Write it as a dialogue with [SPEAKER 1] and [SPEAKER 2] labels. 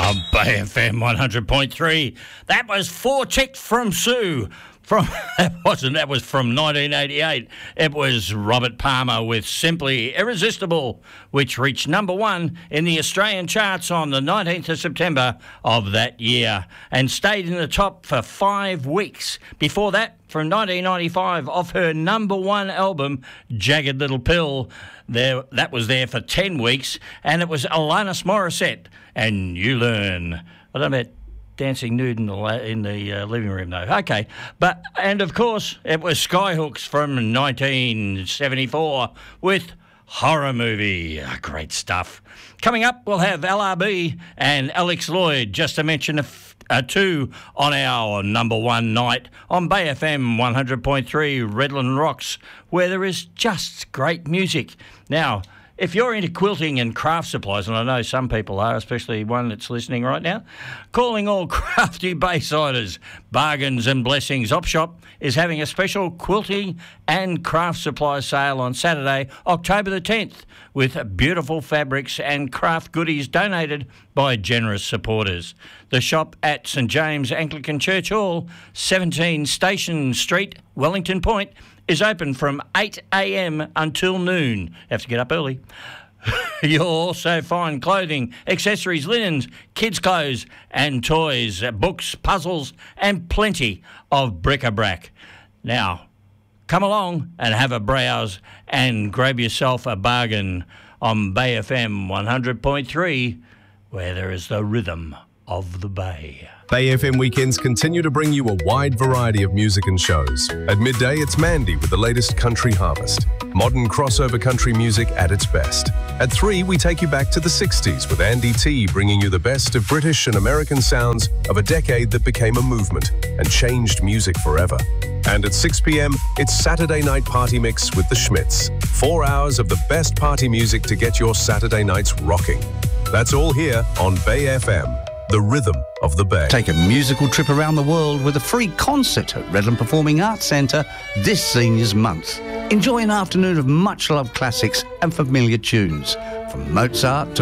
[SPEAKER 1] Bay FM 100.3. That was Four Chicks from Sue. That was from 1988. It was Robert Palmer with Simply Irresistible, which reached number one in the Australian charts on the 19th of September of that year and stayed in the top for 5 weeks. Before that, from 1995, off her number one album, Jagged Little Pill, that was there for 10 weeks, and it was Alanis Morissette and You Learn. I don't know about dancing nude in the living room, though. Okay. And of course, it was Skyhooks from 1974 with Horror Movie. Great stuff. Coming up, we'll have LRB and Alex Lloyd, just to mention two on our number one night on Bay FM 100.3 Redland Rocks, where there is just great music. Now, if you're into quilting and craft supplies, and I know some people are, especially one that's listening right now, calling all crafty Baysiders, bargains and blessings. Opshop is having a special quilting and craft supply sale on Saturday, October the 10th, with beautiful fabrics and craft goodies donated by generous supporters. The shop at St James Anglican Church Hall, 17 Station Street, Wellington Point, is open from 8 a.m. until noon. You have to get up early. You'll also find clothing, accessories, linens, kids' clothes and toys, books, puzzles and plenty of bric-a-brac. Now, come along and have a browse and grab yourself a bargain on Bay FM 100.3, where there is the rhythm of the Bay.
[SPEAKER 2] Bay FM weekends continue to bring you a wide variety of music and shows. At midday, it's Mandy with the latest country harvest. Modern crossover country music at its best. At 3, we take you back to the 60s with Andy T bringing you the best of British and American sounds of a decade that became a movement and changed music forever. And at 6 p.m, it's Saturday Night Party Mix with the Schmitz. 4 hours of the best party music to get your Saturday nights rocking. That's all here on Bay FM. The rhythm of the Bay.
[SPEAKER 3] Take a musical trip around the world with a free concert at Redland Performing Arts Centre this Seniors Month. Enjoy an afternoon of much-loved classics and familiar tunes, from Mozart to